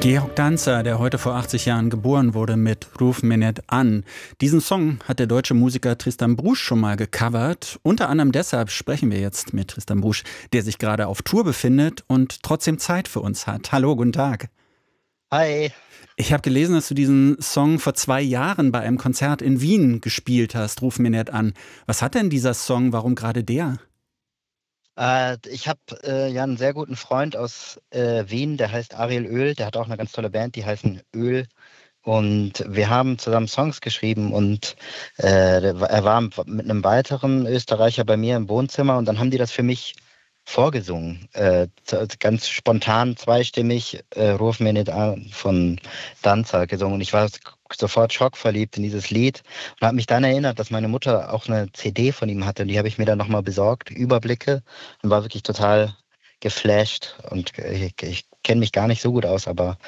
Georg Danzer, der heute vor 80 Jahren geboren wurde, mit Ruf mir nicht an. Diesen Song hat der deutsche Musiker Tristan Brusch schon mal gecovert. Unter anderem deshalb sprechen wir jetzt mit Tristan Brusch, der sich gerade auf Tour befindet und trotzdem Zeit für uns hat. Hallo, guten Tag. Hi. Ich habe gelesen, dass du diesen Song vor 2 Jahren bei einem Konzert in Wien gespielt hast. Ruf mir nicht an. Was hat denn dieser Song? Warum gerade der? Ich habe ja einen sehr guten Freund aus Wien, der heißt Ariel Öl. Der hat auch eine ganz tolle Band, die heißen Öl. Und wir haben zusammen Songs geschrieben und er war mit einem weiteren Österreicher bei mir im Wohnzimmer und dann haben die das für mich vorgesungen. Ganz spontan, zweistimmig, Ruf mir nicht an von Danzer gesungen. Und ich war sofort schockverliebt in dieses Lied und habe mich dann erinnert, dass meine Mutter auch eine CD von ihm hatte. Und die habe ich mir dann nochmal besorgt, Überblicke, und war wirklich total geflasht. Und ich kenne mich gar nicht so gut aus, aber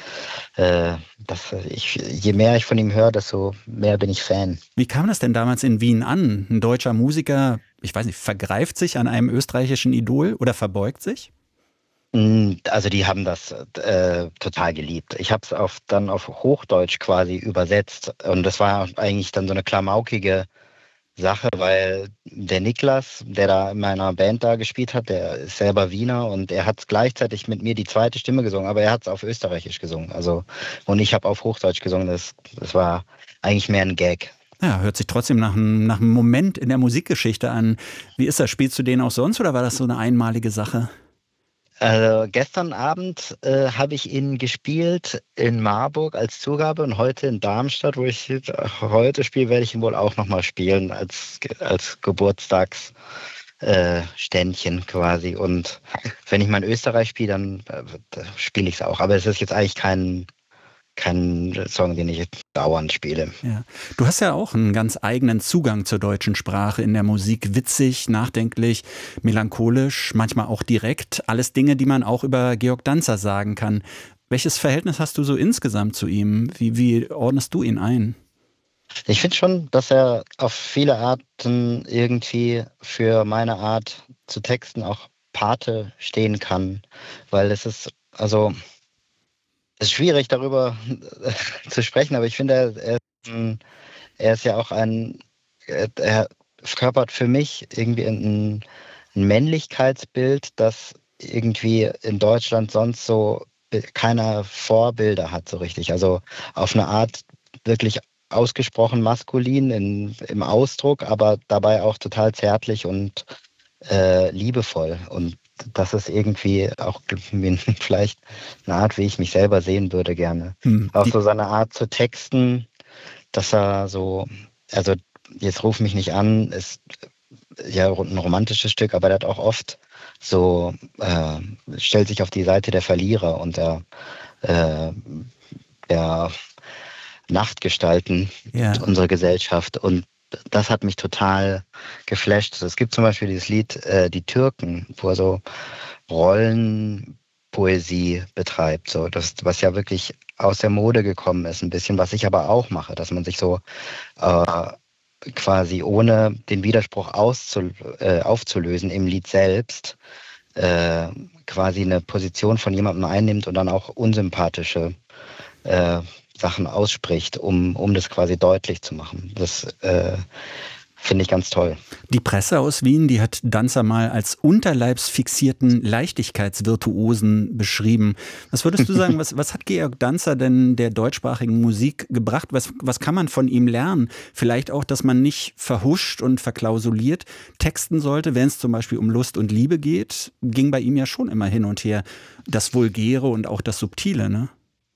je mehr ich von ihm höre, desto mehr bin ich Fan. Wie kam das denn damals in Wien an? Ein deutscher Musiker, ich weiß nicht, vergreift sich an einem österreichischen Idol oder verbeugt sich? Also die haben das total geliebt. Ich habe es dann auf Hochdeutsch quasi übersetzt und das war eigentlich dann so eine klamaukige Sache, weil der Niklas, der da in meiner Band da gespielt hat, der ist selber Wiener und er hat gleichzeitig mit mir die zweite Stimme gesungen, aber er hat es auf Österreichisch gesungen. Also und ich habe auf Hochdeutsch gesungen. Das war eigentlich mehr ein Gag. Ja, hört sich trotzdem nach einem Moment in der Musikgeschichte an. Wie ist das? Spielst du den auch sonst oder war das so eine einmalige Sache? Gestern Abend habe ich ihn gespielt in Marburg als Zugabe und heute in Darmstadt, wo ich heute spiele, werde ich ihn wohl auch nochmal spielen als Geburtstagsständchen quasi. Und wenn ich mal in Österreich spiele, dann spiele ich es auch. Aber es ist jetzt eigentlich kein Song, den ich jetzt dauernd spiele. Ja. Du hast ja auch einen ganz eigenen Zugang zur deutschen Sprache in der Musik. Witzig, nachdenklich, melancholisch, manchmal auch direkt. Alles Dinge, die man auch über Georg Danzer sagen kann. Welches Verhältnis hast du so insgesamt zu ihm? Wie ordnest du ihn ein? Ich finde schon, dass er auf viele Arten irgendwie für meine Art zu texten auch Pate stehen kann. Weil es ist schwierig, darüber zu sprechen, aber ich finde, er ist ja auch er verkörpert für mich irgendwie ein Männlichkeitsbild, das irgendwie in Deutschland sonst so keine Vorbilder hat so richtig. Also auf eine Art wirklich ausgesprochen maskulin im Ausdruck, aber dabei auch total zärtlich und liebevoll. Und das ist irgendwie auch vielleicht eine Art, wie ich mich selber sehen würde gerne. Auch so seine Art zu texten, dass er so, also jetzt ruf mich nicht an, ist ja ein romantisches Stück, aber er hat auch oft so, stellt sich auf die Seite der Verlierer und der Nachtgestalten unserer Gesellschaft. Und das hat mich total geflasht. Es gibt zum Beispiel dieses Lied Die Türken, wo er so Rollenpoesie betreibt, so was ja wirklich aus der Mode gekommen ist, ein bisschen, was ich aber auch mache, dass man sich so quasi ohne den Widerspruch aufzulösen im Lied selbst quasi eine Position von jemandem einnimmt und dann auch unsympathische Sachen ausspricht, um das quasi deutlich zu machen. Das finde ich ganz toll. Die Presse aus Wien, die hat Danzer mal als unterleibsfixierten Leichtigkeitsvirtuosen beschrieben. Was würdest du sagen, was hat Georg Danzer denn der deutschsprachigen Musik gebracht? Was kann man von ihm lernen? Vielleicht auch, dass man nicht verhuscht und verklausuliert texten sollte, wenn es zum Beispiel um Lust und Liebe geht. Ging bei ihm ja schon immer hin und her. Das Vulgäre und auch das Subtile, ne?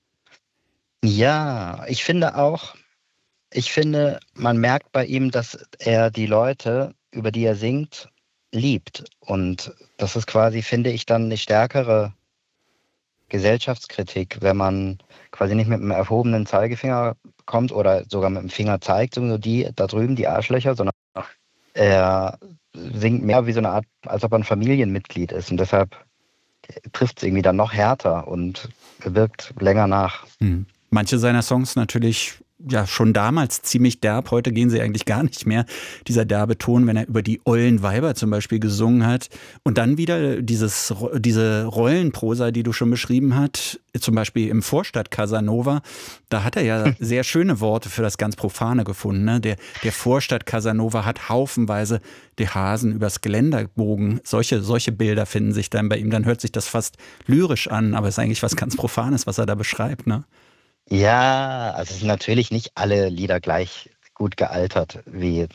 Ja, ich finde, man merkt bei ihm, dass er die Leute, über die er singt, liebt. Und das ist quasi, finde ich, dann eine stärkere Gesellschaftskritik, wenn man quasi nicht mit einem erhobenen Zeigefinger kommt oder sogar mit dem Finger zeigt, so die da drüben, die Arschlöcher, sondern er singt mehr wie so eine Art, als ob er ein Familienmitglied ist. Und deshalb trifft es irgendwie dann noch härter und wirkt länger nach. Manche seiner Songs natürlich ja schon damals ziemlich derb, heute gehen sie eigentlich gar nicht mehr, dieser derbe Ton, wenn er über die ollen Weiber zum Beispiel gesungen hat. Und dann wieder diese Rollenprosa, die du schon beschrieben hast, zum Beispiel im Vorstadt Casanova, da hat er ja sehr schöne Worte für das ganz Profane gefunden. Ne? Der Vorstadt Casanova hat haufenweise die Hasen übers Geländer gebogen. Solche Bilder finden sich dann bei ihm. Dann hört sich das fast lyrisch an, aber es ist eigentlich was ganz Profanes, was er da beschreibt, ne? Ja, also es sind natürlich nicht alle Lieder gleich gut gealtert wie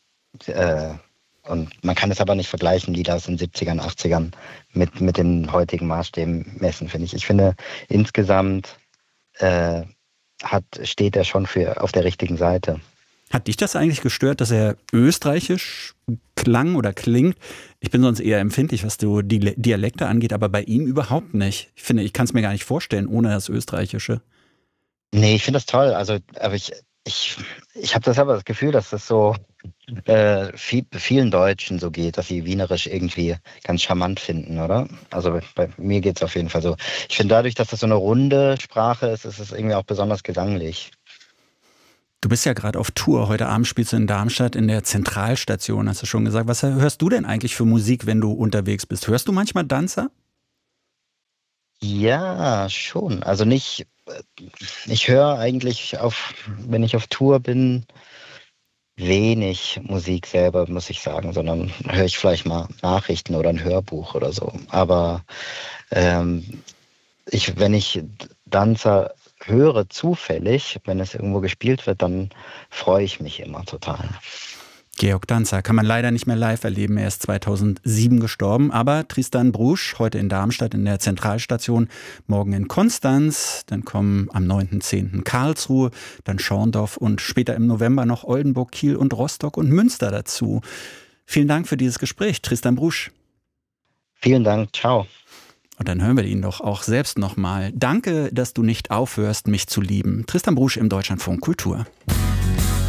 und man kann es aber nicht vergleichen, Lieder aus den 70ern, 80ern mit den heutigen Maßstäben messen, finde ich. Ich finde, insgesamt steht er schon auf der richtigen Seite. Hat dich das eigentlich gestört, dass er österreichisch klang oder klingt? Ich bin sonst eher empfindlich, was die Dialekte angeht, aber bei ihm überhaupt nicht. Ich finde, ich kann es mir gar nicht vorstellen, ohne das Österreichische. Nee, ich finde das toll. Also, aber ich habe das Gefühl, dass das so vielen Deutschen so geht, dass sie Wienerisch irgendwie ganz charmant finden, oder? Also bei mir geht es auf jeden Fall so. Ich finde dadurch, dass das so eine runde Sprache ist, ist es irgendwie auch besonders gesanglich. Du bist ja gerade auf Tour. Heute Abend spielst du in Darmstadt in der Zentralstation, hast du schon gesagt. Was hörst du denn eigentlich für Musik, wenn du unterwegs bist? Hörst du manchmal Danza? Ja, schon. Also nicht, ich höre eigentlich wenn ich auf Tour bin, wenig Musik selber, muss ich sagen, sondern höre ich vielleicht mal Nachrichten oder ein Hörbuch oder so. Aber wenn ich Danza höre zufällig, wenn es irgendwo gespielt wird, dann freue ich mich immer total. Georg Danzer kann man leider nicht mehr live erleben. Er ist 2007 gestorben. Aber Tristan Brusch, heute in Darmstadt in der Zentralstation, morgen in Konstanz, dann kommen am 9.10. Karlsruhe, dann Schorndorf und später im November noch Oldenburg, Kiel und Rostock und Münster dazu. Vielen Dank für dieses Gespräch, Tristan Brusch. Vielen Dank, ciao. Und dann hören wir ihn doch auch selbst nochmal. Danke, dass du nicht aufhörst, mich zu lieben. Tristan Brusch im Deutschlandfunk Kultur.